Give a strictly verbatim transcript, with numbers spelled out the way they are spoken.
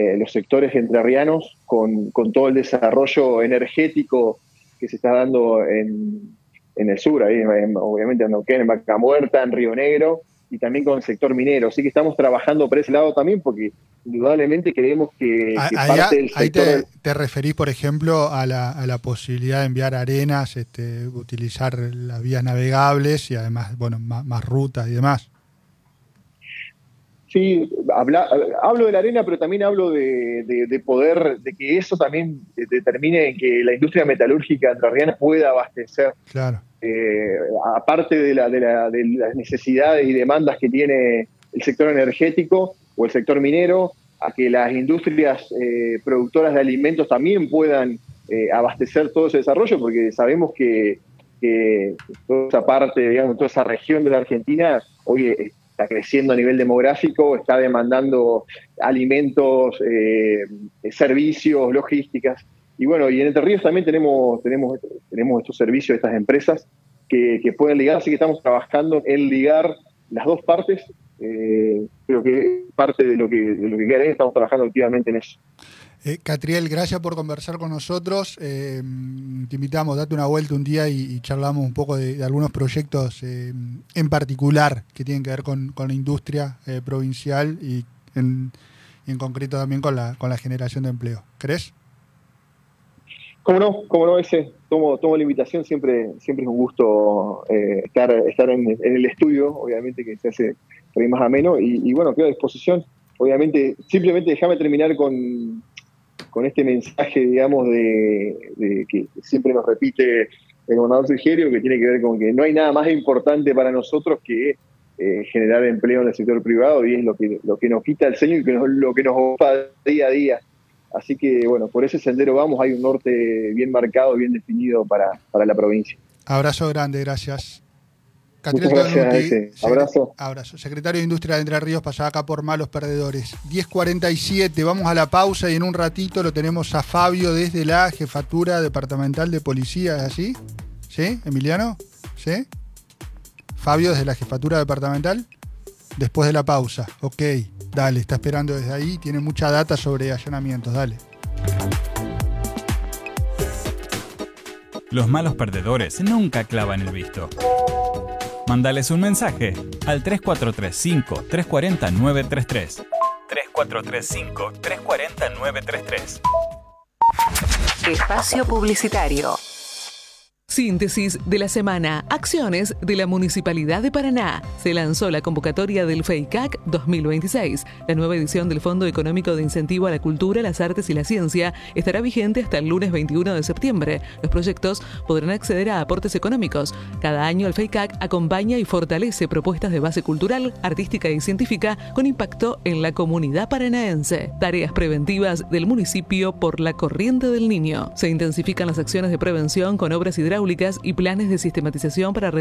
eh, los sectores entrerrianos con, con todo el desarrollo energético que se está dando en, en el sur, ahí, en, obviamente en Neuquén, en Vaca Muerta, en Río Negro, y también con el sector minero. Así que estamos trabajando por ese lado también, porque indudablemente creemos que, que Ahí, parte del ahí sector... te, te referís, por ejemplo, a la, a la posibilidad de enviar arenas, este, utilizar las vías navegables y además, bueno, más, más rutas y demás. Sí, habla, hablo de la arena, pero también hablo de, de, de poder, de que eso también determine que la industria metalúrgica entrerriana pueda abastecer. Claro. Eh, aparte de, la, de, la, de las necesidades y demandas que tiene el sector energético o el sector minero, a que las industrias eh, productoras de alimentos también puedan eh, abastecer todo ese desarrollo, porque sabemos que, que toda esa parte, digamos, toda esa región de la Argentina hoy está creciendo a nivel demográfico, está demandando alimentos, eh, servicios, logísticas. Y bueno, y en Entre Ríos también tenemos, tenemos, tenemos estos servicios, estas empresas que, que pueden ligar, así que estamos trabajando en ligar las dos partes. Eh, creo que parte de lo que, de lo que querés, estamos trabajando activamente en eso. Eh, Catriel, gracias por conversar con nosotros. Eh, te invitamos, date una vuelta un día y, y charlamos un poco de, de algunos proyectos eh, en particular que tienen que ver con, con la industria eh, provincial y en, y en concreto también con la, con la generación de empleo. ¿Crees? Cómo no, cómo no, ese, tomo, tomo la invitación, siempre, siempre es un gusto eh, estar, estar en, en el estudio, obviamente que se hace por ahí más ameno, y, y bueno, quedo a disposición. Obviamente, simplemente déjame terminar con, con este mensaje, digamos, de, de que siempre nos repite el gobernador Frigerio, que tiene que ver con que no hay nada más importante para nosotros que eh, generar empleo en el sector privado, y es lo que, lo que nos quita el sueño y que nos, lo que nos ocupa día a día. Así que, bueno, por ese sendero vamos, hay un norte bien marcado, bien definido para, para la provincia. Abrazo grande, gracias. Muchas gracias, ese. Abrazo. Abrazo. Secretario de Industria de Entre Ríos, pasaba acá por Malos Perdedores. diez cuarenta y siete, vamos a la pausa y en un ratito lo tenemos a Fabio desde la Jefatura Departamental de Policía, ¿es así? ¿Sí, Emiliano? ¿Sí? Fabio desde la Jefatura Departamental, después de la pausa. Ok. Dale, está esperando desde ahí, tiene mucha data sobre allanamientos, dale. Los malos perdedores nunca clavan el visto. Mándales un mensaje al tres cuatro tres cinco, tres cuatro cero, nueve tres tres. tres cuatro tres cinco, tres cuatro cero, nueve tres tres. Espacio publicitario. Síntesis de la semana. Acciones de la Municipalidad de Paraná. Se lanzó la convocatoria del FEICAC dos mil veintiséis. La nueva edición del Fondo Económico de Incentivo a la Cultura, las Artes y la Ciencia estará vigente hasta el lunes veintiuno de septiembre. Los proyectos podrán acceder a aportes económicos. Cada año el FEICAC acompaña y fortalece propuestas de base cultural, artística y científica con impacto en la comunidad paranaense. Tareas preventivas del municipio por la corriente del niño. Se intensifican las acciones de prevención con obras hidráulicas y planes de sistematización para